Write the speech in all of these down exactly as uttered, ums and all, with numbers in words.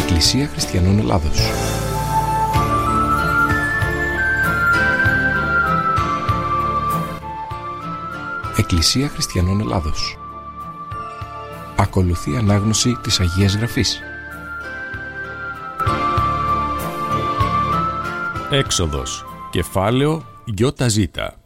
Εκκλησία Χριστιανών Ελλάδος. Εκκλησία Χριστιανών Ελλάδος. Ακολουθεί ανάγνωση της Αγίας Γραφής. Έξοδος, κεφάλαιο Ι-Ζ.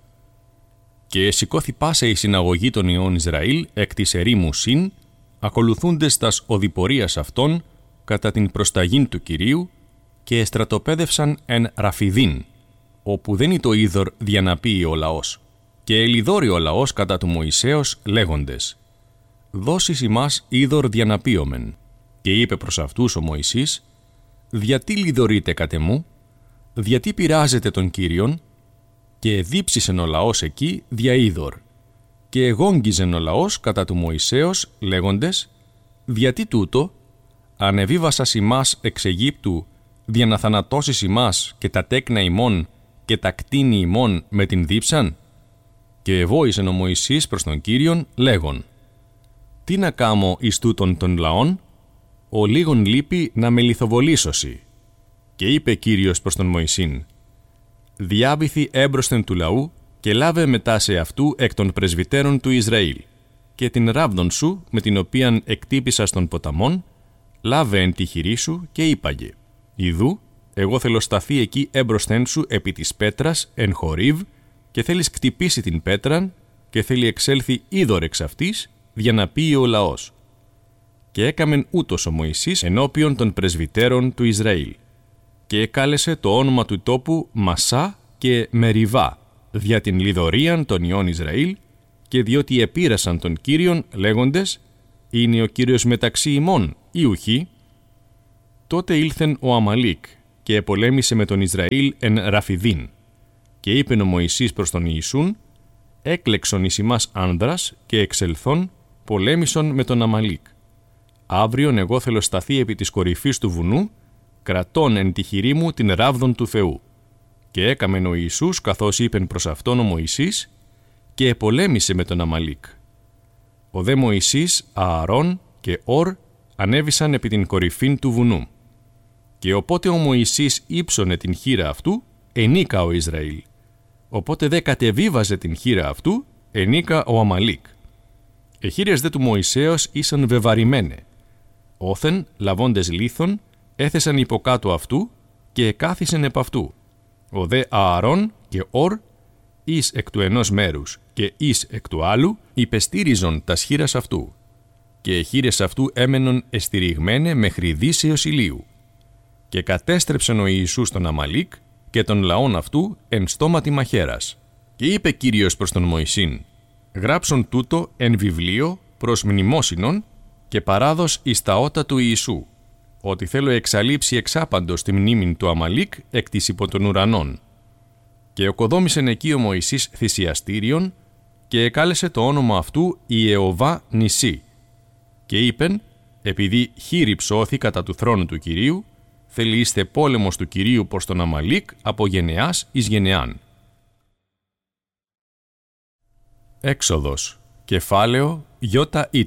Και σηκώθη πάσα η συναγωγή των ιών Ισραήλ εκ της ερήμου Συν, ακολουθούντες τας οδηπορίας αυτών κατά την προσταγήν του Κυρίου, και εστρατοπέδευσαν εν Ραφιδίν, όπου δεν ήτο είδωρ διαναπεί ο λαός. Και ελιδόρει ο λαός κατά του Μωυσέως λέγοντες: «Δώσεις ημάς είδωρ διαναπείομεν». Και είπε προς αυτούς ο Μωυσής: «Διατί λιδωρείτε κατ' εμού, διατί πειράζετε τον Κύριον?» Και δίψησεν ο λαός εκεί δια είδωρ. Και εγόγγιζεν ο λαός κατά του Μωυσέως λέγοντες: «Διατί τούτο, ανεβίβασας ημάς εξ Αιγύπτου, δια να θανατώσεις ημάς και τα τέκνα ημών και τα κτίνη ημών με την δίψαν?» Και εβόησεν ο Μωυσής προς τον Κύριον λέγον: «Τι να κάμω εις τούτον των λαών, ο λίγον λείπει να με λιθοβολήσωσι». Και είπε Κύριος προς τον Μωυσήν: «Διάβηθη έμπροσθεν του λαού και λάβε μετά σε αυτού εκ των πρεσβυτέρων του Ισραήλ, και την ράβδον σου με την οποίαν εκτύπησας των ποταμών, λάβε εν τη χειρή σου και είπαγε: Ιδού, εγώ θέλω σταθεί εκεί έμπροσθεν σου επί της πέτρας εν Χορίβ, και θέλεις κτυπήσει την πέτραν και θέλει εξέλθει είδωρ εξ αυτής, για να πει ο λαός». Και έκαμεν ούτως ο Μωυσής ενώπιον των πρεσβυτέρων του Ισραήλ. Και εκάλεσε το όνομα του τόπου Μασά και Μεριβά, δια την λιδωρίαν των ιών Ισραήλ, και διότι επήρασαν τον Κύριον λέγοντες: «Είναι ο Κύριος μεταξύ ημών ή ουχή?» Τότε ήλθεν ο Αμαλίκ και επολέμησε με τον Ισραήλ εν Ραφιδίν. Και είπεν ο Μωυσής προς τον Ιησούν: «Έκλεξον εις ημάς άνδρας και εξελθών πολέμησον με τον Αμαλίκ. Αύριον εγώ θέλω σταθεί επί της κορυφής του βουνού, κρατών εν τη χειρή μου την ράβδον του Θεού». Και έκαμεν ο Ιησούς καθώς είπεν προς αυτόν ο Μωυσής, και επολέμησε με τον Αμαλίκ. Ο δε Μωυσής, Ααρών και Ορ ανέβησαν επί την κορυφήν του βουνού. Και οπότε ο Μωυσής ύψωνε την χείρα αυτού, ενίκα ο Ισραήλ. Οπότε δε κατεβίβαζε την χείρα αυτού, ενίκα ο Αμαλίκ. Εχείρες δε του Μωυσέως ήσαν βεβαρημένε. Όθεν, λαβώντες λίθον, έθεσαν υποκάτω αυτού και εκάθισεν επ' αυτού. Ο δε Ααρών και Ορ, εις εκ του ενός μέρους και εις εκ του άλλου, υπεστήριζον τας χείρας αυτού. Και οι χείρες αυτού έμενον εστηριγμένε μέχρι δύσεως ηλίου. Και κατέστρεψεν ο Ιησούς τον Αμαλίκ και τον λαόν αυτού εν στόματι μαχαίρας. Και είπε Κύριος προς τον Μωυσήν: «Γράψον τούτο εν βιβλίο προς μνημόσυνον και παράδος εις τα ότα του Ιησού, ότι θέλω εξαλείψει εξάπαντος τη μνήμην του Αμαλίκ εκ της υπό των ουρανών». Και οκοδόμησεν εκεί ο Μωυσής θυσιαστήριον και εκάλεσε το όνομα αυτού Ιεωβά Νησί. Και είπεν: «Επειδή χείρι ψώθη κατά του θρόνου του Κυρίου, θέλει είστε πόλεμος του Κυρίου προς τον Αμαλίκ από γενεάς εις γενεάν». Έξοδος, κεφάλαιο Ι-Ζ.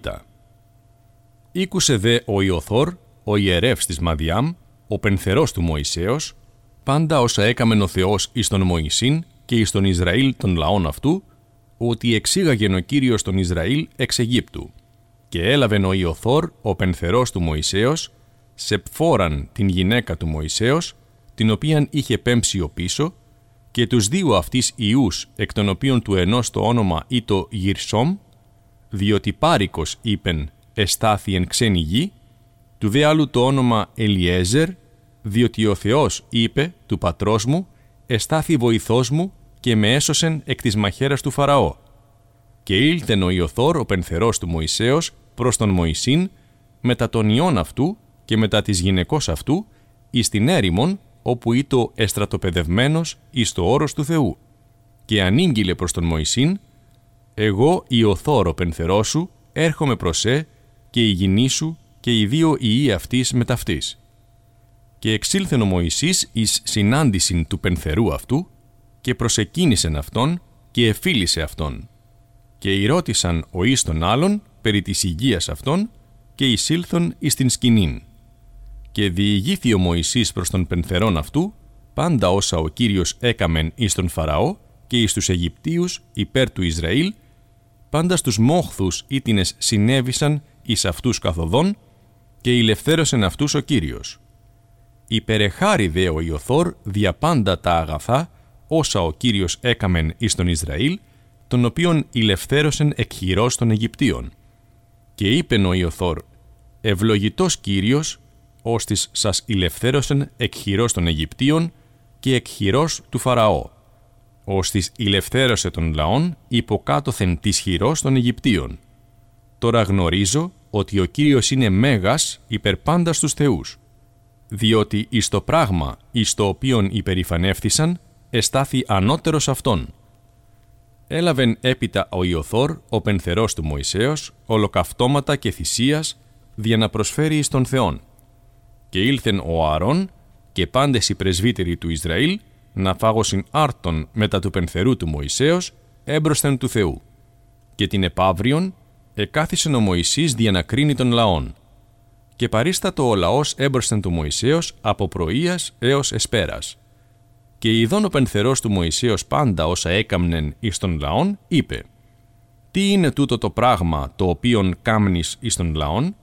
Ήκουσε δε ο Ιωθώρ, ο ιερεύς της Μαδιάμ, ο πενθερός του Μωυσέως, πάντα όσα έκαμεν ο Θεός εις τον Μωυσήν και εις τον Ισραήλ των λαών αυτού, ότι εξήγαγεν ο Κύριος τον Ισραήλ εξ Αιγύπτου. Και έλαβεν ο Ιωθώρ, ο πενθερός του Μωυσέως, σε Πφόραν την γυναίκα του Μωυσέως, την οποίαν είχε πέμψει ο πίσω, και τους δύο αυτής ιούς, εκ των οποίων του ενός το όνομα ήτο Γυρσόμ, διότι Πάρικος είπεν εστάθη εν ξένη γη, του δε άλλου το όνομα Ελιέζερ, διότι ο Θεός είπε του πατρός μου εστάθη βοηθός μου και με έσωσεν εκ της μαχαίρας του Φαραώ. Και ήλθεν ο Ιωθώρ ο πενθερός του Μωυσέως προς τον Μωυσήν μετά των ιών αυτού και μετά της γυναικός αυτού εις την έρημον, όπου ήτο εστρατοπεδευμένος εις το όρος του Θεού. Και ανήγγειλε προς τον Μωυσήν: «Εγώ Ιωθώρ ο πενθερός σου έρχομαι προς σε, και η γυνή σου και οι δύο ιοί αυτής με ταυτής». Και εξήλθεν ο Μωυσής εις συνάντησιν του πενθερού αυτού και προσεκίνησεν αυτόν και εφίλησε αυτόν. Και ηρώτησαν ο εις τον άλλον περί της υγείας αυτών και εισήλθον εις την σκηνήν. Και διηγήθη ο Μωυσής προς τον πενθερόν αυτού πάντα όσα ο Κύριος έκαμεν εις τον Φαραώ και εις τους Αιγυπτίους υπέρ του Ισραήλ, πάντα στους μόχθους ήτινες συνέβησαν εις αυτούς καθοδόν και ηλευθέρωσεν αυτούς ο Κύριος. Υπερεχάρη δε ο Ιωθώρ δια πάντα τα αγαθά όσα ο Κύριος έκαμεν εις τον Ισραήλ, τον οποίον ηλευθέρωσεν εκ χειρός των Αιγυπτίων. Και είπεν ο Ιωθώρ, ευλογητός Κύριος, ώστις σας ηλευθέρωσεν εκ χειρός των Αιγυπτίων και εκ χειρός του Φαραώ, ώστις ηλευθέρωσε τον λαόν υποκάτωθεν της χειρός των Αιγυπτίων. Τώρα γνωρίζω ότι ο Κύριος είναι μέγας υπερ πάντα στους θεούς, διότι εις το πράγμα εις το οποίον υπερηφανεύθησαν, εστάθη ανώτερος αυτών. Έλαβεν έπειτα ο Ιωθώρ, ο πενθερός του Μωυσέως, ολοκαυτώματα και θυσίας, δια να προσφέρει εις τον Θεόν. Και ήλθεν ο Ααρών και πάντες οι πρεσβύτεροι του Ισραήλ να φάγωσιν άρτον μετά του πενθερού του Μωυσέως έμπροσθεν του Θεού. Και την επαύριον εκάθισεν ο Μωυσής δια να κρίνει τον λαόν. Και παρίστατο ο λαός έμπροσθεν του Μωυσέως από πρωίας έως εσπέρας. Και ειδών ο πενθερός του Μωυσέως πάντα όσα έκαμνεν εις τον λαόν, είπε «Τι είναι τούτο το πράγμα το οποίον κάμνεις εις τον λαόν?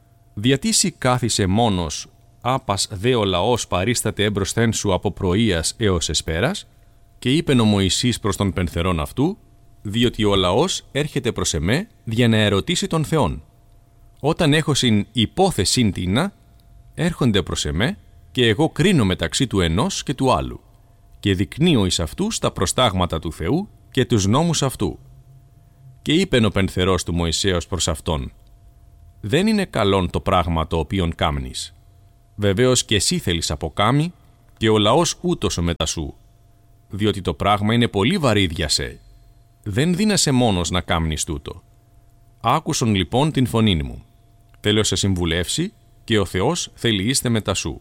Διατί κάθισε μόνος, άπας δε ο λαός παρίσταται έμπροσθεν σου από πρωίας έως εσπέρας?» Και είπεν ο Μωυσής προς τον πενθερόν αυτού, διότι ο λαός έρχεται προς εμέ για να ερωτήσει τον Θεόν. Όταν έχωσιν υπόθεσιν τίνα, έρχονται προς εμέ και εγώ κρίνω μεταξύ του ενός και του άλλου και δεικνύω εις αυτούς τα προστάγματα του Θεού και τους νόμους αυτού. Και είπεν ο πενθερός του Μωυσέως προς αυτόν, «Δεν είναι καλόν το πράγμα το οποίον κάμνεις. Βεβαίως και εσύ θέλεις αποκάμει και ο λαός ούτως ο μετά σου, διότι το πράγμα είναι πολύ βαρύδια σε. Δεν δύνασαι μόνος να κάμνεις τούτο. Άκουσον λοιπόν την φωνήν μου. Θέλω σε συμβουλεύσει και ο Θεός θέλει είστε μετά σου.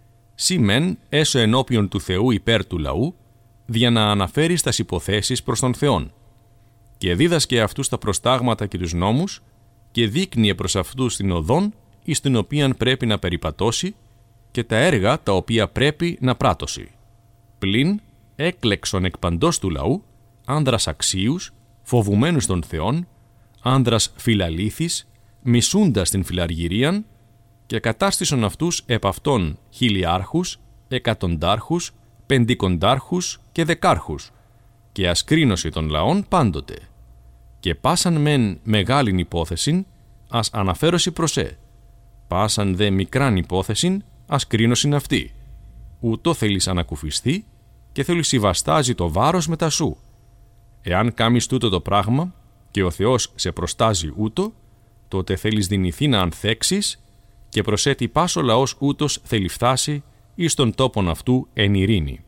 Σύ μεν έσω ενώπιον του Θεού υπέρ του λαού, δια να αναφέρεις τας υποθέσεις προς τον Θεόν. Και δίδασκε αυτούς τα προστάγματα και τους νόμους και δείκνυε προς αυτούς την οδόν εις την οποίαν πρέπει να περιπατώσει και τα έργα τα οποία πρέπει να πράττωσει. Πλην έκλεξον εκ παντός του λαού άνδρας αξίους, φοβουμένους των Θεών, άνδρας φιλαλήθης, μισούντας την φιλαργυρίαν και κατάστησον αυτούς επ' αυτών χιλιάρχους, εκατοντάρχους, πεντηκοντάρχους και δεκάρχους και ασκρίνωση των λαών πάντοτε. Και πάσαν μεν μεγάλην υπόθεσιν, ας αναφέρωση προσέ. Πάσαν δε μικράν υπόθεσιν, ας κρίνωσιν αυτή. Ούτω θέλεις ανακουφιστεί και θέλεις συμβαστάζει το βάρος μετά σου. Εάν κάμεις τούτο το πράγμα και ο Θεός σε προστάζει ούτω, τότε θέλεις δυνηθεί να ανθέξεις και προσέτει πας ο λαός ούτως θέλει φτάσει εις τον τόπον αυτού εν ειρήνη.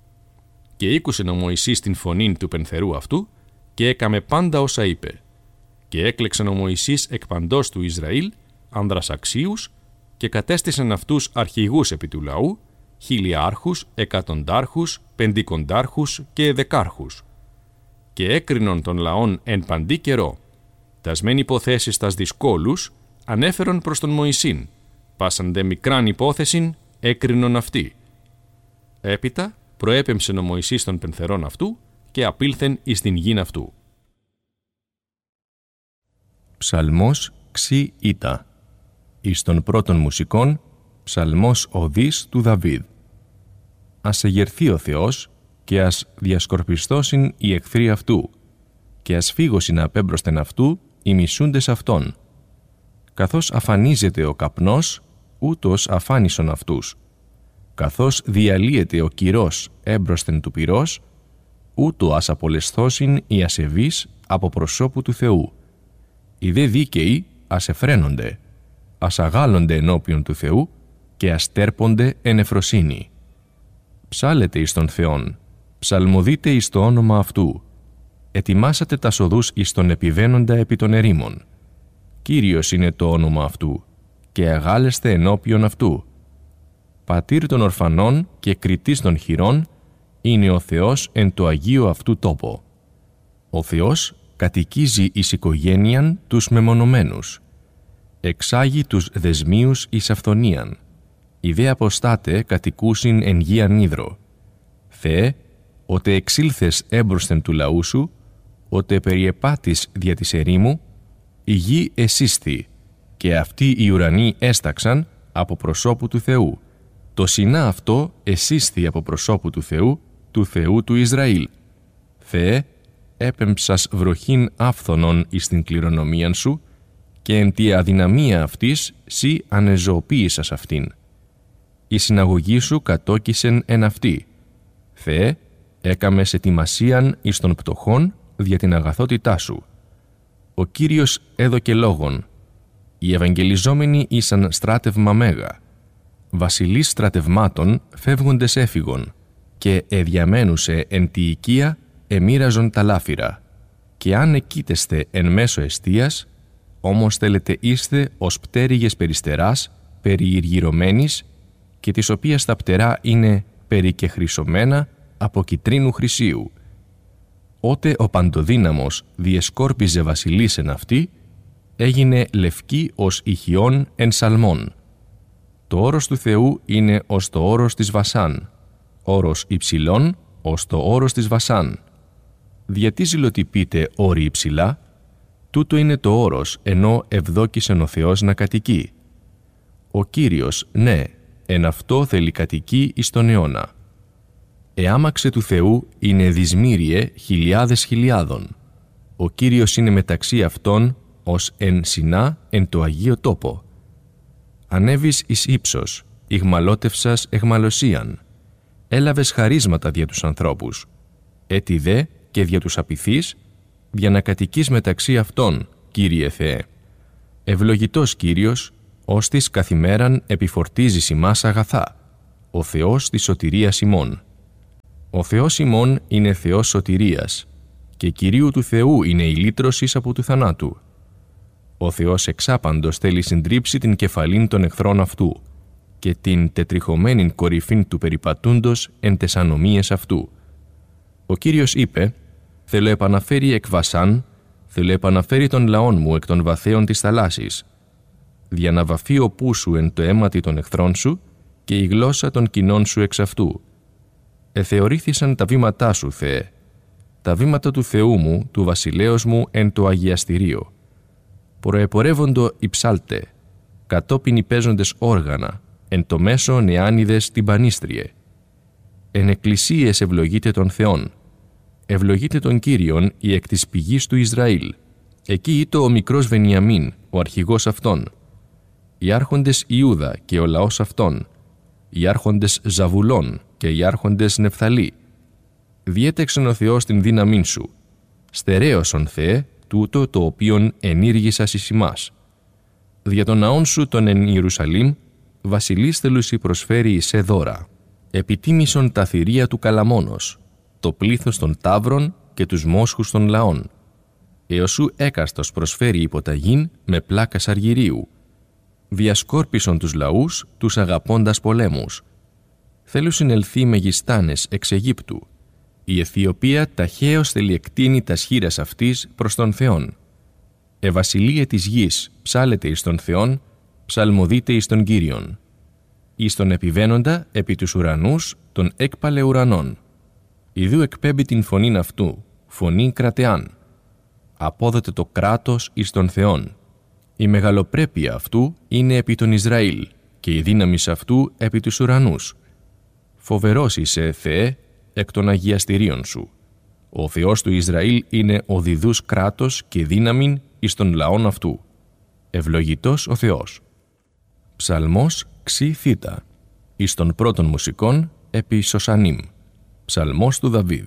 Και ήκουσεν ο Μωυσής την φωνήν του πενθερού αυτού και έκαμε πάντα όσα είπε. Και έκλεξεν ο Μωυσής εκ παντός του Ισραήλ άνδρας αξίους και κατέστησαν αυτούς αρχηγούς επί του λαού, χιλιάρχους, εκατοντάρχους, πεντηκοντάρχους και δεκάρχους. Και έκρινον των λαών εν παντή καιρό. Τας μεν υποθέσεις τας δυσκόλους ανέφερον προς τον Μωυσήν, πάσαν δε μικράν υπόθεσιν έκρινον αυτή. Έπειτα προέπεμψεν ο Μωυσής των πενθερών αυτού και απήλθεν εις την γην αυτού. Ψαλμός ξι ήτα. Εις των πρώτων μουσικών, ψαλμός οδής του Δαβίδ. Ας εγερθεί ο Θεός και ας διασκορπιστώσιν οι εχθροί αυτού και ας φύγωσιν απέμπροσθεν αυτού οι μισούντες αυτών. Καθώς αφανίζεται ο καπνός, ούτως αφάνισον αυτούς. Καθώς διαλύεται ο κυρός έμπροσθεν του πυρός, ούτω ας απολεσθώσιν οι ασεβείς από προσώπου του Θεού. Οι δε δίκαιοι ας εφραίνονται, ας αγάλλονται ενώπιον του Θεού και ας τέρπονται εν εφροσύνη. Ψάλετε εις τον Θεόν, ψαλμοδείτε εις το όνομα αυτού. Ετοιμάσατε τα οδούς εις τον επιβαίνοντα επί των ερήμων. Κύριος είναι το όνομα αυτού και αγάλεστε ενώπιον αυτού. Πατήρ των ορφανών και κριτής των χειρών είναι ο Θεός εν το Αγίο αυτού τόπο. Ο Θεός κατοικίζει εις οικογένειαν τους μεμονωμένους. Εξάγει τους δεσμίους εις αυθονίαν. οι δε αποστάτε κατοικούσιν εν γη ανίδρο. Θεέ, ότε εξήλθες έμπροσθεν του λαού σου, ότε περιεπάτης δια της ερήμου, η γη εσύσθη, και αυτοί οι ουρανοί έσταξαν από προσώπου του Θεού. Το Σινά αυτό εσύσθη από προσώπου του Θεού, του Θεού του Ισραήλ. Θεέ, έπεμψας βροχήν άφθονον εις την κληρονομίαν σου, και εν τη αδυναμία αυτής σύ ανεζωοποίησας αυτήν. Η συναγωγή σου κατόκισεν εν αυτή. Θεέ, έκαμες ετοιμασίαν εις των πτωχών δια την αγαθότητά σου. Ο Κύριος έδωκε λόγον. Οι ευαγγελιζόμενοι ήσαν στράτευμα μέγα. Βασιλείς στρατευμάτων φεύγοντες έφυγον, και εδιαμένουσε εν τη οικία εμοίραζον τα λάφυρα. Και αν εκείτεστε εν μέσω εστίας, όμως θέλετε είστε ως πτέρυγες περιστεράς, περιηργυρωμένης, και της οποίας τα πτερά είναι περικεχρυσωμένα από κιτρίνου χρυσίου. Ότε ο παντοδύναμος διεσκόρπιζε βασιλείς εν αυτή, έγινε λευκή ως ηχιών εν σαλμών. Το όρος του Θεού είναι ως το όρος της Βασάν, όρος υψηλών ως το όρος της Βασάν. Γιατί ζηλοτυπείτε όροι υψηλά? Τούτο είναι το όρος, ενώ ευδόκησεν ο Θεός να κατοικεί. Ο Κύριος, ναι, εν αυτό θέλει κατοικεί εις τον αιώνα. Εάμαξε του Θεού είναι δυσμύριε χιλιάδες χιλιάδων. Ο Κύριος είναι μεταξύ αυτών ως εν Σινά εν το Αγίο Τόπο. Ανέβης εις ύψος, ηγμαλώτευσας εχμαλωσίαν. Έλαβες χαρίσματα δια τους ανθρώπους. Έτι δε και δια τους απειθείς, για να κατοικείς μεταξύ αυτών, Κύριε Θεέ. Ευλογητός Κύριος, ως της καθημέραν επιφορτίζεις ημάς αγαθά, ο Θεός της σωτηρίας ημών. Ο Θεός ημών είναι Θεός σωτηρίας, και Κυρίου του Θεού είναι η λύτρωσης από του θανάτου. Ο Θεός εξάπαντος θέλει συντρίψει την κεφαλήν των εχθρών αυτού, και την τετριχωμένην κορυφήν του περιπατούντος εν τες ανομίες αυτού. Ο Κύριος είπε, θέλω επαναφέρει εκ Βασάν, θέλω επαναφέρει των λαών μου εκ των βαθέων της θαλάσσης, για να βαφεί ο πού σου εν το αίματι των εχθρών σου και η γλώσσα των κοινών σου εξ αυτού. Εθεωρήθησαν τα βήματά σου, Θεέ, τα βήματα του Θεού μου, του βασιλέως μου εν το αγιαστηρίο. Προεπορεύοντο οι ψάλτε, κατόπιν οι παίζοντες όργανα, εν το μέσο νεάνιδες την πανίστριε. Εν εκκλησίες ευλογείτε των Θεών, ευλογείτε τον Κύριον η εκ της πηγής του Ισραήλ. Εκεί ήτο ο μικρός Βενιαμίν, ο αρχηγός αυτών. Οι άρχοντες Ιούδα και ο λαός αυτών. Οι άρχοντες Ζαβουλών και οι άρχοντες Νεφθαλή. Διέτεξεν ο Θεός την δύναμήν σου. Στερέωσον, Θεέ, τούτο το οποίον ενήργησας εις ημάς. Δια των ναών σου τον εν Ιερουσαλήμ, βασιλείς θελούσι προσφέρει εισέ δώρα. Επιτίμησον τα θηρία του Καλαμόνος, το πλήθος των ταύρων και τους μόσχους των λαών. Εωσού έκαστος προσφέρει υποταγήν με πλάκας αργυρίου. Διασκόρπισον τους λαούς, τους αγαπώντας πολέμους. Θέλουν συνελθεί μεγιστάνες εξ Αιγύπτου. Η Αιθιοπία ταχαίως θέλει εκτείνει τας χείρας αυτής προς τον Θεόν. Ευασιλείε της γης, ψάλετε εις τον Θεόν, ψαλμοδείτε εις τον Κύριον. Εις τον επιβαίνοντα επί τους ουρανούς, τον έκπαλε ουρανών. Ιδού εκπέμπει την φωνήν αυτού, φωνήν κρατεάν. Απόδοτε το κράτος εις τον Θεόν. Η μεγαλοπρέπεια αυτού είναι επί τον Ισραήλ και η δύναμη αυτού επί τους ουρανούς. Φοβερός είσαι, Θεέ, εκ των αγιαστηρίων σου. Ο Θεός του Ισραήλ είναι ο διδούς κράτος και δύναμην εις των λαών αυτού. Ευλογητός ο Θεός. Ψαλμός ξι θήτα. Εις των πρώτων μουσικών επί Σωσανίμ. Ψαλμός του Δαβίδ.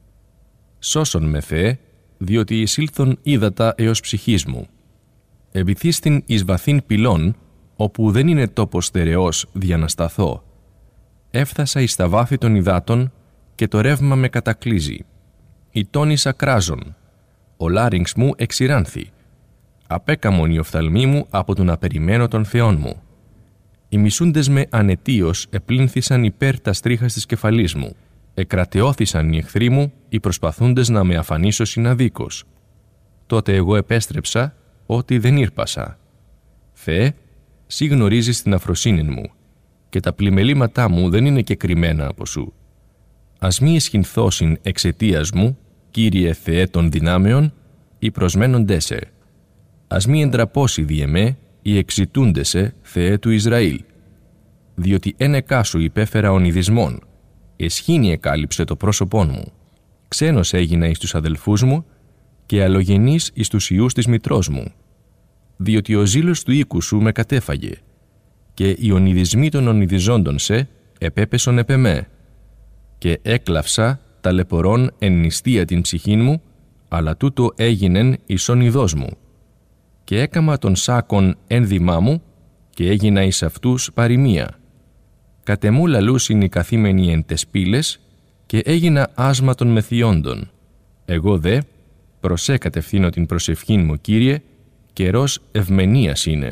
Σώσον με, Θεέ, διότι εισήλθον ύδατα έως ψυχής μου. Επιθύστην εις βαθύν πυλών, όπου δεν είναι τόπος στερεός δια να σταθώ. Έφθασα εις τα βάθη των υδάτων και το ρεύμα με κατακλείζει. Οι τόνις ακράζων. Ο λάριγξ μου εξηράνθη. Απέκαμον οι οφθαλμοί μου από το να περιμένω τον Θεόν μου. Οι μισούντες με ανετίως επλήνθησαν υπέρ τα στρίχας της κεφαλής μου. Εκρατεώθησαν οι εχθροί μου, οι προσπαθούντες να με αφανίσω συναδίκως. Τότε εγώ επέστρεψα, ότι δεν ήρπασα. Θεέ, σύ γνωρίζεις την αφροσύνην μου, και τα πλημελήματά μου δεν είναι κεκριμένα από σου. Ας μη εσχυνθώσιν εξαιτίας μου, Κύριε Θεέ των δυνάμεων, οι προσμένοντές σε. Ας μη εντραπώσει δι' εμέ, οι εξητούντες σε, Θεέ του Ισραήλ. Διότι ένεκά σου υπέφερα ονειδισμών, εσχήνη εκάλυψε το πρόσωπόν μου. Ξένος έγινα εις τους αδελφούς μου και αλλογενής εις τους ιούς της μητρός μου. Διότι ο ζήλος του οίκου σου με κατέφαγε και οι ονειδισμοί των ονειδιζόντων σε επέπεσον επ' εμέ. Και έκλαυσα ταλαιπωρών εν νηστεία την ψυχήν μου, αλλά τούτο έγινεν εις ονειδός μου. Και έκαμα των σάκων ένδυμά μου και έγινα εις αυτούς παροιμία. Κατεμού λαλούσιν οι καθήμενοι εν τες πύλες και έγινα άσμα των μεθιόντων. Εγώ δε προσέ κατευθύνω την προσευχήν μου, Κύριε, καιρός ευμενίας είναι.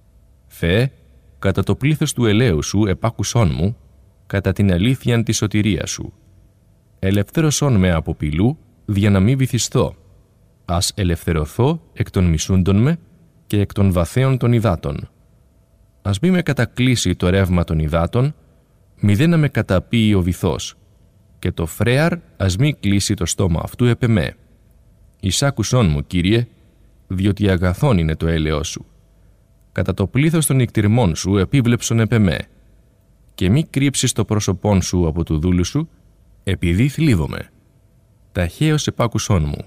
Θεέ, κατά το πλήθος του ελαίου σου επάκουσόν μου, κατά την αλήθειαν της σωτηρίας σου. Ελευθέρωσόν με από πυλού, δια να μη βυθιστώ. Ας ελευθερωθώ εκ των μισούντων με και εκ των βαθέων των υδάτων. Ας μη με κατακλείσει το ρεύμα των υδάτων, μη δε να με καταπίει ο βυθός, και το φρέαρ ας μη κλείσει το στόμα αυτού επ' εμέ. Εισάκουσόν μου, Κύριε, διότι αγαθόν είναι το έλεος σου. Κατά το πλήθος των νικτυρμών σου επίβλεψον επ' εμέ, και μη κρύψεις το πρόσωπόν σου από του δούλου σου, επειδή θλίβομαι. Ταχαίως επάκουσόν μου.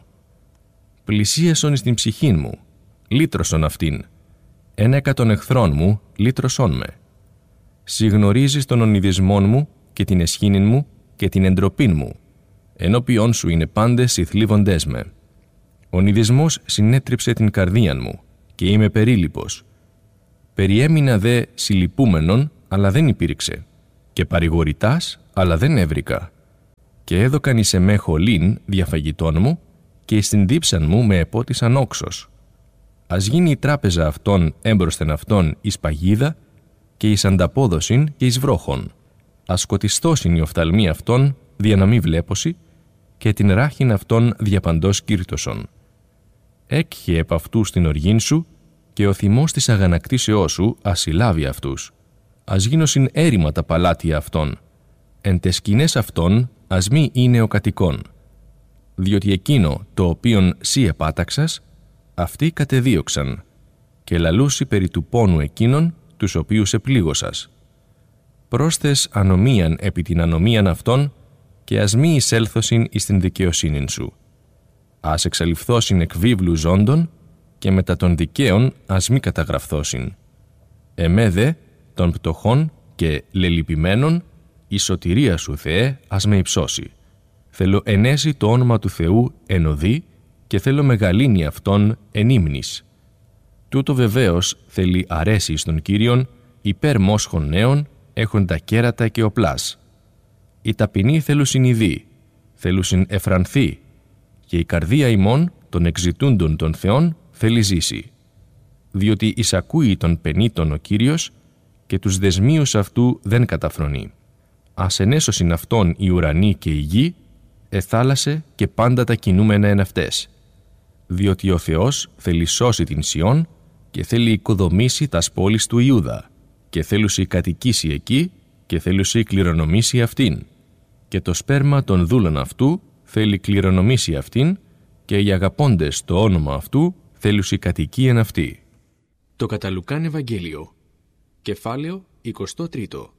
Πλησίασον εις την ψυχήν μου, λύτρωσον αυτήν. Ένεκα των εχθρών μου, λύτρωσόν με. Συγνωρίζεις τον ονειδισμόν μου και την εσχήνην μου και την εντροπήν μου. Ενώπιόν σου είναι πάντες οι θλίβοντές με. Ο νηδισμός συνέτριψε την καρδίαν μου και είμαι περίλυπος. Περιέμεινα δε συλλυπούμενον, αλλά δεν υπήρξε, και παρηγορητάς, αλλά δεν έβρικα. Και έδωκαν εις εμέ χολήν διαφαγητών μου και εις την δίψαν μου με επότισαν όξος. Ας γίνει η τράπεζα αυτών έμπροσθεν αυτών εις παγίδα και εις ανταπόδοσιν και εις βρόχων. Ας σκοτιστώσιν η οφθαλμή αυτών δια να μη βλέπωση και την ράχην αυτών διαπαντός κύρτωσον. Έκχε επ' αυτούς την οργήν σου και ο θυμός της αγανακτήσεώς σου ας συλλάβει αυτούς. Ας γίνωσιν έρημα τα παλάτια αυτών. Εν τες σκηνές αυτών ας μη είναι ο κατοικών. Διότι εκείνο το οποίον σύ επάταξας, αυτοί κατεδίωξαν και λαλούσι περί του πόνου εκείνων τους οποίους επλήγωσας. Πρόσθες ανομίαν επί την ανομίαν αυτών και ας μη εισέλθωσιν εις την δικαιοσύνην σου. Ας εξαλειφθώσιν εκ βίβλου ζώντων και μετά των δικαίων ας μη καταγραφθώσιν. Εμέ δε των πτωχών και λελυπημένων η σωτηρία σου, Θεέ, ας με υψώσει. Θέλω ενέσει το όνομα του Θεού εν οδή και θέλω μεγαλύνει αυτόν εν ύμνης. Τούτο βεβαίως θέλει αρέσει στον Κύριον υπέρ μόσχων νέων έχουν τα κέρατα και οπλάς. Οι ταπεινοί θέλουσιν ειδή, θέλουσιν εφρανθεί και η καρδία ημών των εξητούντων των Θεών θέλει ζήσει. Διότι εισακούει των πενήτων ο Κύριος και τους δεσμίους αυτού δεν καταφρονεί. Ας ενέσωσιν αυτόν η ουρανή και η γη, εθάλασε και πάντα τα κινούμενα εν αυτές. Διότι ο Θεός θέλει σώσει την Σιών και θέλει οικοδομήσει τας πόλεις του Ιούδα και θέλουσι κατοικήσει εκεί και θέλουσι κληρονομήσει αυτήν. Και το σπέρμα των δούλων αυτού θέλει κληρονομήσει αυτήν και οι αγαπώντες το όνομα αυτού θέλουσι κατοικεί εν αυτή. Το κατά Λουκάν Ευαγγέλιο, κεφάλαιο εικοστό τρίτο.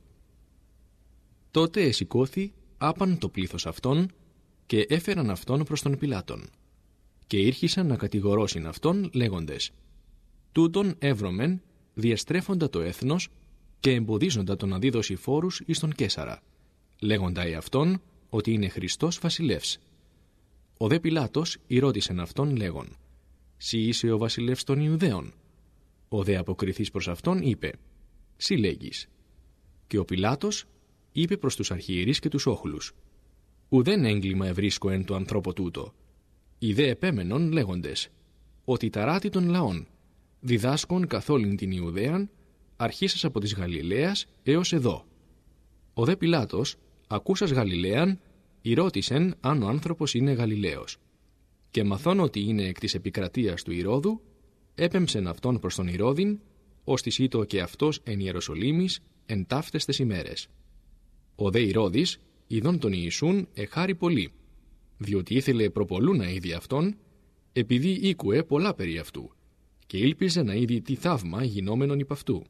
Τότε εσηκώθη άπαν το πλήθος αυτών και έφεραν αυτόν προς τον Πιλάτον και ήρχισαν να κατηγορώσιν αυτόν λέγοντες «Τούτον εύρωμεν διαστρέφοντα το έθνος και εμποδίζοντα τον να δίδωση φόρους εις τον Καίσαρα, λέγοντα εαυτόν ότι είναι Χριστός βασιλεύς». Ο δε Πιλάτος ηρώτησεν αυτόν λέγον «Συ είσαι ο βασιλεύς των Ιουδαίων?» Ο δε αποκριθής προς αυτόν είπε «Συ λέγεις». Και ο Πιλάτος είπε προς τους αρχιερείς και τους όχλους «Ουδέν έγκλημα ευρίσκω εν το ανθρώπο τούτο». Οι δε επέμενον λέγοντες «Ότι ταράτη των λαών, διδάσκον καθ' όλην την Ιουδαίαν, αρχίσας από της Γαλιλαίας έως εδώ». Ο δε Πιλάτος, ακούσας Γαλιλαίαν, ηρώτησεν αν ο άνθρωπος είναι Γαλιλαίος. Και μαθών ότι είναι εκ της επικρατείας του Ηρώδου, έπεμψεν αυτόν προς τον Ηρώδην, ώστις ήτο και αυτός εν Ιεροσολύμης εν ταύτες τες ημέρες. Ο δε Ηρώδης, ειδών τον Ιησούν, εχάρη πολύ, διότι ήθελε προπολού να είδει αυτόν, επειδή ήκουε πολλά περί αυτού, και ήλπιζε να είδει τι θαύμα γινόμενον υπ' αυτού.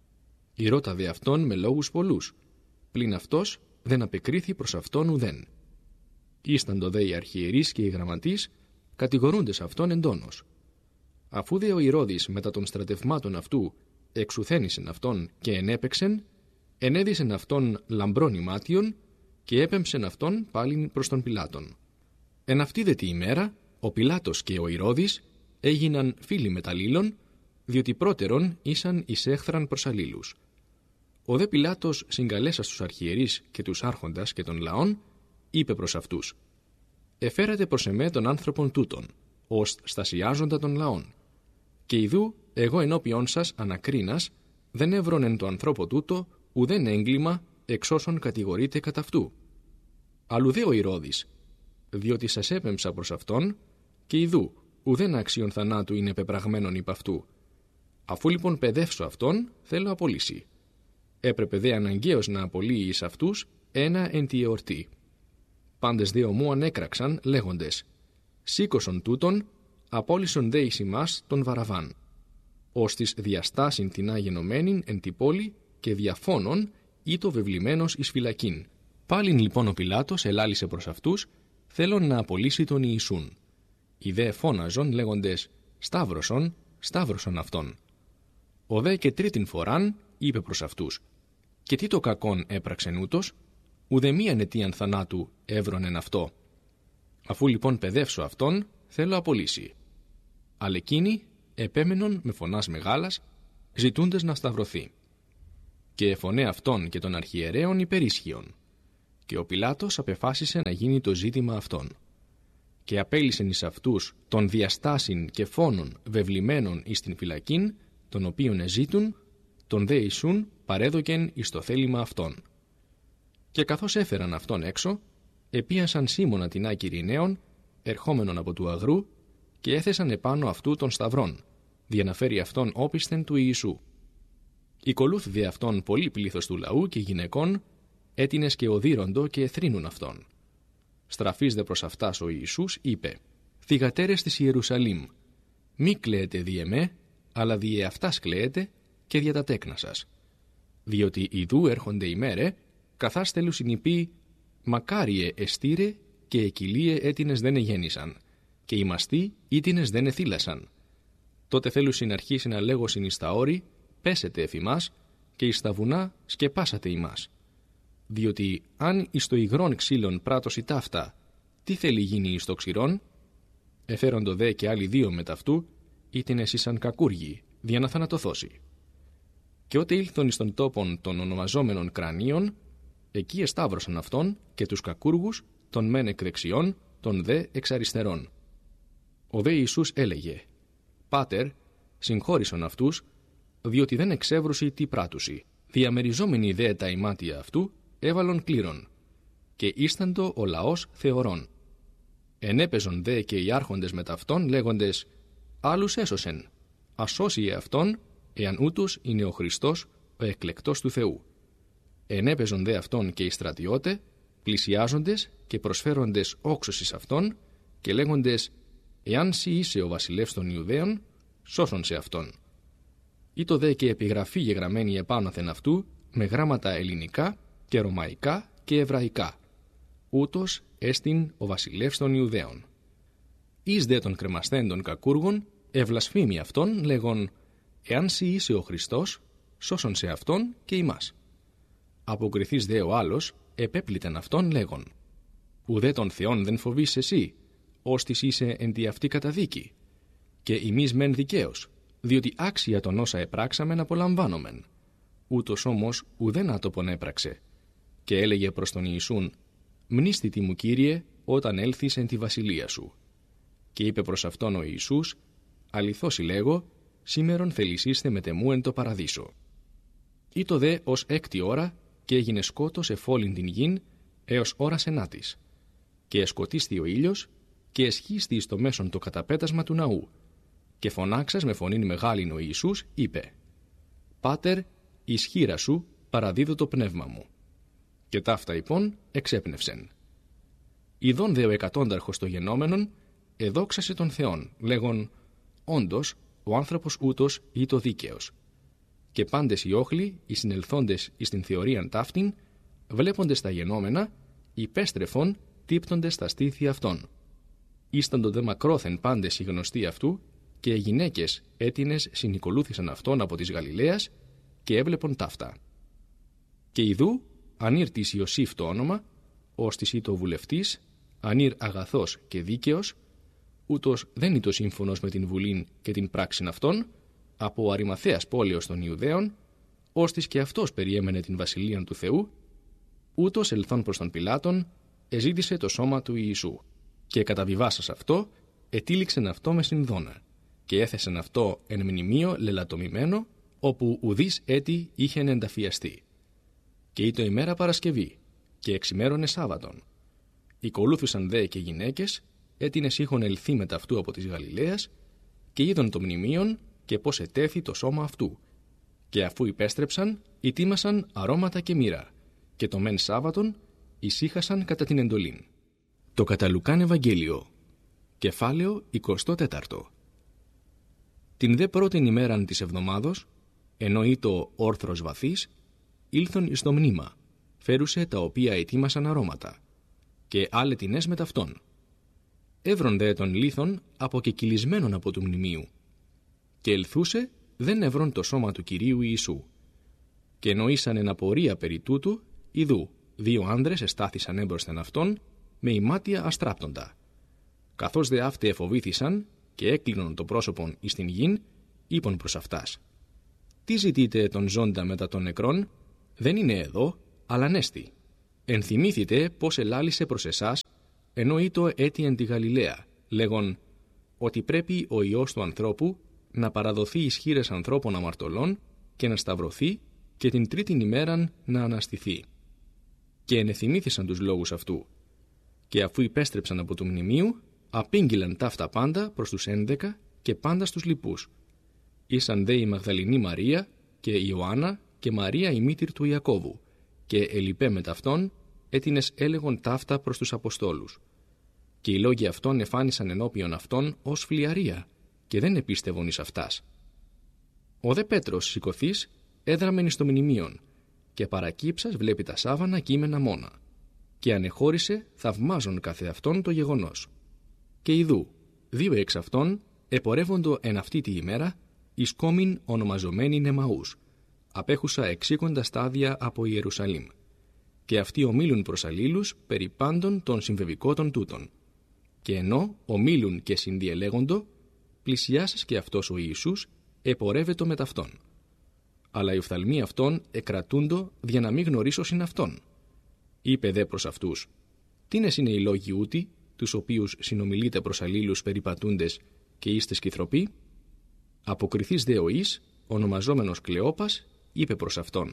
Ηρώτα δε αυτόν με λόγους πολλούς, πλην αυτός δεν απεκρίθη προς αυτόν ουδέν. Ίσταντο δε οι αρχιερείς και οι γραμματείς, κατηγορούντες αυτόν εντόνως. Αφού δε ο Ηρώδης μετά των στρατευμάτων αυτού εξουθένησεν αυτόν και ενέπεξεν, ενέδισεν αυτόν λαμπρών ημάτιον και έπεμψεν αυτόν πάλιν προς τον Πιλάτον. Εν αυτή δε τη ημέρα, ο Πιλάτος και ο Ηρώδης έγιναν φίλοι μεταλλήλων, διότι πρώτερον ήσαν εις έχθραν προς αλλήλους. Ο δε Πιλάτος συγκαλέσα στους αρχιερείς και τους άρχοντας και των λαών, είπε προς αυτούς: «Εφέρατε προς εμέ τον άνθρωπον τούτον, ως στασιάζοντα των λαών. Και ιδού εγώ ενώπιον σας ανακρίνας, δεν έβρον εν το ανθρώπο τούτο ουδέν έγκλημα εξ όσων κατηγορείται κατά αυτού. Αλλού δε ο Ηρώδης, διότι σας έπεμψα προς αυτόν, και ιδού ουδέν άξιον θανάτου είναι πεπραγμένον υπ' αυτού. Αφού λοιπόν παιδεύσω αυτόν, θέλω απολύσει. Έπρεπε δε αναγκαίως να απολύει εις αυτούς ένα εν τη εορτή. Πάντες δε ομού ανέκραξαν, λέγοντες: σήκωσον τούτον, απόλυσον δε εις ημάς τον Βαραβάν. Ως της διαστάσιν την αγενωμένην εν τη πόλη και διαφώνων ή το βεβλημένος εις φυλακήν. Πάλιν λοιπόν ο Πιλάτος ελάλησε προς αυτούς, θέλον να απολύσει τον Ιησούν. Οι δε φώναζον λέγοντες: σταύρωσον, σταύρωσον αυτόν. Ο δε και τρίτην φοράν είπε προς αυτούς: και τι το κακόν έπραξεν ούτως, ουδε μίαν αιτίαν θανάτου έβρονεν αυτό. Αφού λοιπόν παιδεύσω αυτόν, θέλω απολύσει. Αλλά εκείνοι επέμενον με φωνάς μεγάλας, ζητούντες να σταυρωθεί. Και εφωνέ αυτόν και των αρχιερέων υπερίσχυον. Και ο Πιλάτος απεφάσισε να γίνει το ζήτημα αυτόν. Και απέλυσεν εις αυτούς των διαστάσιν και φόνων βεβλημένων εις την φυλακήν, τον οποίον εζήτουν, τον δε Ιησούν παρέδοκεν εις το θέλημα αυτόν. Και καθώς έφεραν αυτόν έξω, επίασαν Σίμωνα την άκυρη νέων, ερχόμενον από του αγρού, και έθεσαν επάνω αυτού των σταυρών, δια να φέρει αυτόν όπισθεν του Ιησού. Οικολούθη δε αυτόν πολύ πλήθος του λαού και γυναικών, έτινες και οδύροντο και εθρύνουν αυτόν. Στραφής δε προς αυτάς ο Ιησούς είπε: θυγατέρες της Ιερουσαλήμ, μη κλαίετε δι' εμέ, αλλά δι' εαυτάς κλαίετε και δια τα τέκνα σας. Διότι ιδού έρχονται ημέρε, καθάς θέλουν συνυπεί, μακάριε εστήρε και εκυλίε έτινες δεν εγέννησαν, και οι μαστοί ήτινες δεν εθύλασαν. Τότε θέλουν συναρχίσει να λέγωσιν εις τα όρη, πέσετε εφ' ημάς, και εις τα βουνά σκεπάσατε ημάς. Διότι αν εις το υγρόν ξύλων πράτος η ταύτα, τι θέλει γίνει εις το ξηρόν? Εφέροντο δε και άλλοι δύο μετ' αυτού, ήτινες ήσαν κακούργοι, δια να θανατωθώσει. Και ότε ήλθον εις τον τόπον των ονομαζόμενων κρανίων, εκεί εσταύρωσαν αυτόν και τους κακούργους, τον μεν εκ δεξιών, τον δε εξ αριστερών. Ο δε Ιησούς έλεγε: Πάτερ, συγχώρησον αυτούς, διότι δεν εξεύρουσι τι πράτουσι. Διαμεριζόμενοι δε τα ημάτια αυτού, έβαλον κλήρον, και ίσταντο ο λαός θεωρών. Ενέπαιζον δε και οι άρχοντες μετ' αυτόν, λέγοντες: άλλους έσωσεν, ας σώσει εαυτόν, εάν ούτως είναι ο Χριστός, ο εκλεκτός του Θεού. Ενέπαιζον δε αυτόν και οι στρατιώτε, πλησιάζοντες και προσφέροντες όξος εις αυτόν, και λέγοντες: εάν σοι είσαι ο βασιλεύς των Ιουδαίων, σώσον σε αυτόν. Ήτο δε και επιγραφή γεγραμμένη επάνωθεν αυτού, με γράμματα ελληνικά και ρωμαϊκά και εβραϊκά. Ούτως έστιν ο βασιλεύς των Ιουδαίων. Εις δε των κρεμασθέντων κακούργων ευλασφήμη αυτόν, λέγον: εάν σοι είσαι ο Χριστός, σώσον σε αυτόν και ημάς. Αποκριθείς δε ο άλλος, επέπλητεν αυτόν, λέγον: ουδέ των Θεών δεν φοβείς εσύ, ώστις είσαι εν τη αυτή καταδίκη. Και ημείς μεν δικαίως, διότι άξια των όσα επράξαμεν απολαμβάνομεν. Ούτως όμως ουδέν άτοπον έπραξε. Και έλεγε προς τον Ιησούν: μνήστητη μου, Κύριε, όταν έλθεις εν τη βασιλεία σου. Και είπε προς αυτόν ο Ιησούς: αληθώς λέγω, σήμερον θελησίστε μετεμού εν το παραδείσο. Ήτο δε ως έκτη ώρα, και έγινε σκότος εφόλην την γην, έως ώρας ενάτης. Και εσκοτίστη ο ήλιος, και εσχίστη εις το μέσον το καταπέτασμα του ναού. Και φωνάξας με φωνήν μεγάλην ο Ιησούς, είπε: Πάτερ, εις χείρα σου, παραδίδω το πνεύμα μου. Και ταύτα λοιπόν εξέπνευσεν. Ιδών δε ο εκατόνταρχος το γενόμενον, εδόξασε τον Θεόν, λέγον, όντως, ο άνθρωπος ούτως ή το δίκαιος. Και πάντες οι όχλοι, οι συνελθόντες εις την θεωρίαν ταύτην, βλέποντες τα γενόμενα, υπέστρεφον τύπτοντες τα στήθη αυτών. Ίσταντο δε μακρόθεν πάντες οι γνωστοί αυτού, και οι γυναίκες έτινες συνηκολούθησαν αυτόν από της Γαλιλαίας και έβλεπον ταύτα. Και ιδού, ανήρ της Ιωσήφ το όνομα, ως της ήτο βουλευτής, ανήρ αγαθός και δίκαιος, ούτως δεν ήτο σύμφωνος με την βουλήν και την πράξην αυτών, από Αριμαθαίας πόλεως των Ιουδαίων, ώστις και αυτός περιέμενε την βασιλείαν του Θεού, ούτως ελθόν προς τον Πιλάτον, εζήτησε το σώμα του Ιησού, και καταβιβάσας αυτό, ετήληξεν αυτό με συνδόνα, και έθεσεν αυτό εν μνημείο λελατομημένο, όπου ουδείς έτη είχεν ενταφιαστεί. Και ήτο ημέρα Παρασκευή, και εξημέρωνε Σάββατον. Οικολούθουσαν δε και γυναίκες, έτινες είχον ελθεί μετ' αυτού από της Γαλιλαίας, και είδον το μνημείον και πώς ετέθη το σώμα αυτού. Και αφού υπέστρεψαν, ετοίμασαν αρώματα και μοίρα, και το μεν Σάββατον ησύχασαν κατά την εντολήν. Το κατά Λουκάν Ευαγγέλιο, κεφάλαιο εικοστό τέταρτο. Την δε πρώτην ημέραν της εβδομάδος, ενώ ήτο όρθρος βαθύς, ήλθον εις το μνήμα, φέρουσε τα οποία ετοίμασαν αρώματα, και άλλε τινές με ταυτόν. Εύρον δε των λίθων αποκεκυλισμένων από του μνημείου, και ελθούσε δεν εύρον το σώμα του Κυρίου Ιησού. Και εννοήσαν εν απορία περί τούτου, ιδού, δύο άνδρες εστάθησαν έμπροσθεν αυτόν, με ημάτια αστράπτοντα. Καθώς δε αυτοί εφοβήθησαν και έκλεινον το πρόσωπον εις την γην, είπον προς αυτάς: «Τι ζητείτε τον ζώντα μετά των νεκρών? Δεν είναι εδώ, αλλά ανέστη. Ενθυμήθητε πώς ελάλησε προς εσάς, ενώ ήτο έτη εν τη Γαλιλαία, λέγον ότι πρέπει ο Υιός του ανθρώπου να παραδοθεί εις χεῖρες ανθρώπων αμαρτωλών και να σταυρωθεί και την τρίτην ημέραν να αναστηθεί». Και ενεθυμήθησαν τους λόγους αυτού. Και αφού υπέστρεψαν από του μνημείου, απήγγειλαν ταύτα πάντα προς τους ένδεκα και πάντα στους λοιπούς. Ήσαν δε η Μαγδαληνή Μαρία και η Ιωάννα και Μαρία η μήτηρ του Ιακώβου, και ελιπέ με ταυτόν έτινες έλεγον ταύτα προς τους Αποστόλους. Και οι λόγοι αυτών εφάνησαν ενώπιον αυτών ως φλιαρία, και δεν επίστευον εις αυτάς. Ο δε Πέτρος σηκωθείς έδραμεν εις το μνημείον, και παρακύψας βλέπει τα σάβανα κείμενα μόνα, και ανεχώρησε θαυμάζον καθε αυτόν το γεγονός. Και ιδού, δύο εξ αυτών επορεύοντο εν αυτή τη ημέρα εις κόμην ονομαζομένην Εμαούς, απέχουσα εξήκοντα στάδια από Ιερουσαλήμ. Και αυτοί ομίλουν προς αλλήλους περί πάντων των συμβεβικότων τούτων. Και ενώ ομίλουν και συνδιελέγοντο, πλησιάσας και αυτός ο Ιησούς επορεύετο με ταυτόν. Αλλά οι οφθαλμοί αυτών εκρατούντο για να μην γνωρίσωσιν αυτόν. Είπε δε προς αυτούς: «Τίνες είναι οι λόγοι ούτοι, τους οποίους συνομιλείτε προς αλλήλους περιπατούντες και είστε σκυθροποί?» Αποκριθείς δε ο εις, ονομαζόμενος Κλεόπας, είπε προς αυτόν: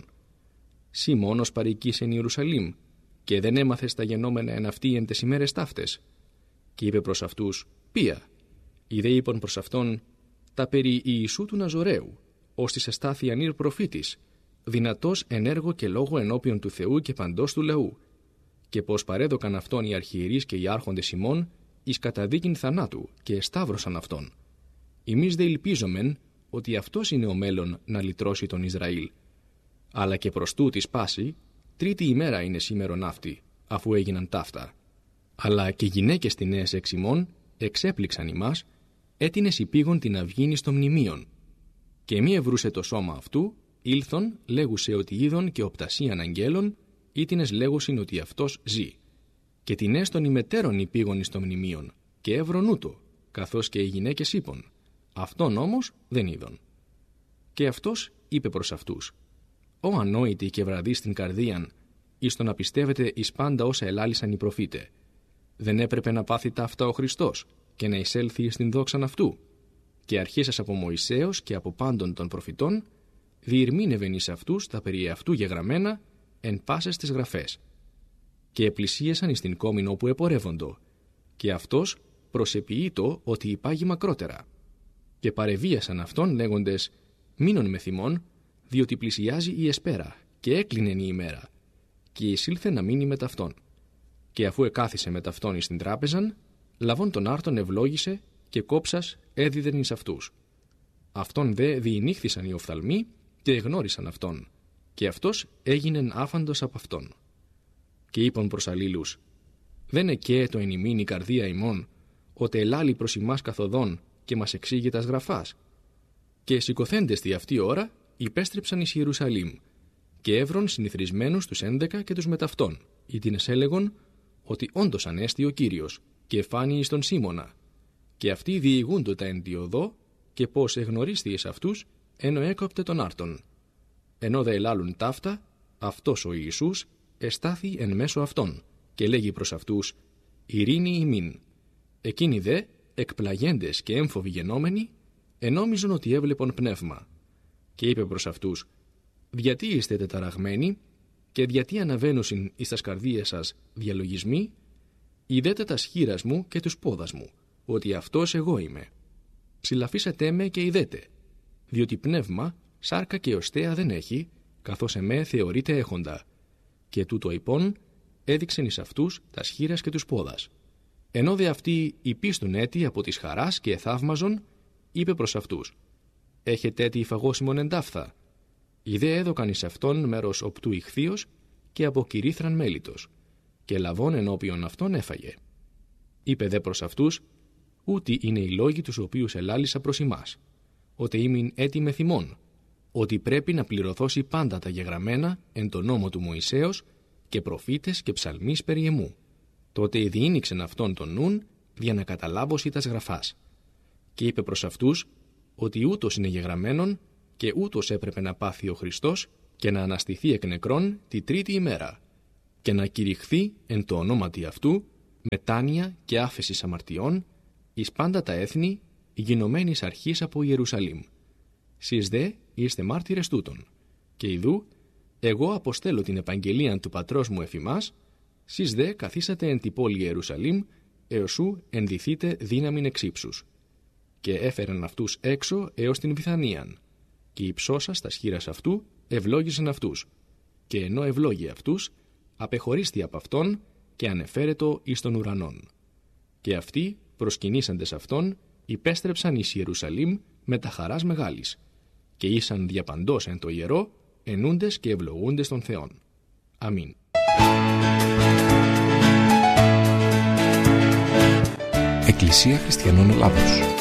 «Σύ μόνος παροικείς εν Ιερουσαλήμ, και δεν έμαθες τα γενόμενα εν αυτοί εν τες ημέρες ταύτες?» Και είπε προς αυτούς: «Ποια?» Ιδέ είπαν προς αυτόν: «Τα περί Ιησού του Ναζωραίου, ώστις εστάθη ανήρ προφήτης, δυνατός εν έργο και λόγο ενώπιον του Θεού και παντός του λαού, και πως παρέδωκαν αυτόν οι αρχιερείς και οι άρχοντες ημών εις καταδίκην θανάτου και εσταύρωσαν αυτόν. Εμείς δε ελπίζομεν ότι αυτός είναι ο μέλλον να λυτρώσει τον Ισραήλ. Αλλά και προς τούτης πάση, τρίτη ημέρα είναι σήμερον αυτή, αφού έγιναν ταύτα. Αλλά και γυναίκες τινές εξ ημών εξέπληξαν ημάς, έτινες υπήγον την αυγήν στο μνημείον. Και μη ευρούσε το σώμα αυτού, ήλθον, λέγουσε ότι είδον και οπτασίαν αγγέλων, ήτινες λέγουσιν ότι αυτός ζει. Και τινές των ημετέρων υπήγον εις το μνημείον, και έβρον ούτω, καθώς και οι γυναίκες είπον. Αυτόν όμως δεν είδον. Και αυτός είπε προς αυτούς: «Ω ανόητοι και βραδείς στην καρδίαν, εις το να πιστεύετε εις πάντα όσα ελάλησαν οι προφήτε. Δεν έπρεπε να πάθει ταύτα ο Χριστός και να εισέλθει εις την δόξαν αυτού? Και αρχίσας από Μωυσέως και από πάντων των προφητών, διηρμήνευεν εις αυτούς τα περί αυτού γεγραμμένα εν πάσες τις γραφές. Και επλησίασαν εις την κόμην όπου επορεύοντο, και αυτός προσεποιείτο ότι υπάγει μακρότερα. Και παρεβίασαν αυτόν λέγοντες: «Μείνον με θυμών, διότι πλησιάζει η εσπέρα, και έκλεινεν η ημέρα, και εισήλθε να μείνει με ταυτόν. Και αφού εκάθισε με ταυτόν εις την τράπεζαν, λαβών τον άρτον ευλόγησε και κόψας έδιδεν εις αυτούς. Αυτόν δε διηνύχθησαν οι οφθαλμοί και εγνώρισαν αυτόν, και αυτός έγινεν άφαντος από αυτόν. Και είπαν προς αλλήλους: δεν εκαίε το εν ημίν η καρδία ημών, ότε ελάλη προς ημάς καθοδόν και μας εξήγει τας γραφάς. Και σηκωθέντες τη αυτή ώρα υπέστρεψαν εις Ιερουσαλήμ, και έβρον συνηθρισμένους τους έντεκα και τους μεταυτόν, ή την εσέλεγον ότι όντως ανέστη ο Κύριος, και φάνη εις τον Σίμωνα. Και αυτοί διηγούντο τα εν τη οδό, και πως εγνωρίστη εις αυτούς, ενώ έκοπτε τον άρτον. Ενώ δε ελάλουν ταύτα, αυτός ο Ιησούς εστάθη εν μέσω αυτών, και λέγει προς αυτούς: ειρήνη ημίν. Εκείνοι δε, εκπλαγέντες και έμφοβοι γενόμενοι, ενόμιζον ότι έβλεπον πνεύμα. Και είπε προς αυτούς: διατί είστε τεταραγμένοι, και διατί αναβαίνουσιν εις τας καρδίες σας διαλογισμοί, ειδέτε τας χείρας μου και τους πόδας μου, ότι αυτός εγώ είμαι. Συλλαφίσατε με και ειδέτε, διότι πνεύμα, σάρκα και οστέα δεν έχει, καθώς εμέ θεωρείται έχοντα. Και τούτο υπόν έδειξεν εις αυτούς τας χείρας και τους πόδας. Ενώ δε αυτοί υπίστουν έτη από της χαράς και εθαύμαζον, είπε προς αυτούς: έχετε έτη υφαγώσιμον εντάφθα. Ιδέ έδωκαν εις αυτόν μέρος οπτού ηχθείος και από κυρίθραν μέλιτος, και λαβών ενώπιον αυτόν έφαγε. Είπε δε προς αυτούς: ούτι είναι οι λόγοι τους οποίους ελάλησα προς ημάς, ότι ήμην έτη με θυμών, ότι πρέπει να πληρωθώσει πάντα τα γεγραμμένα εν τον νόμο του Μωυσέως και προφήτες και ψαλμείς περί εμού. Τότε διήνυξεν αυτόν τον νουν για να καταλάβωση τας γραφάς. Και είπε προς αυτούς ότι ούτως είναι γεγραμμένον και ούτως έπρεπε να πάθει ο Χριστός και να αναστηθεί εκ νεκρών τη τρίτη ημέρα και να κηρυχθεί εν το ονόματι αυτού μετάνοια και άφεσης αμαρτιών εις πάντα τα έθνη γινωμένης αρχής από Ιερουσαλήμ. Σεις δε είστε μάρτυρες τούτων. Και ιδού εγώ αποστέλω την επαγγελίαν του πατρός μου εφημάς, σεις δε καθίσατε εν τη πόλη Ιερουσαλήμ εωσού ενδυθείτε δύναμην εξύψους. Και έφεραν αυτούς έξω έως την Βηθανίαν. Και η ψώσας τας χείρας αυτού ευλόγησαν αυτούς. Και ενώ ευλόγει αυτούς, απεχωρίστη από αυτόν και ανεφέρετο εις των ουρανών. Και αυτοί, προσκυνήσαντες αυτόν, υπέστρεψαν εις Ιερουσαλήμ με τα χαράς μεγάλης, και ήσαν διαπαντός εν το ιερό, ενούντες και ευλογούντες των Θεών. Αμήν. Εκκλησία Χριστιανών Ελλάδος.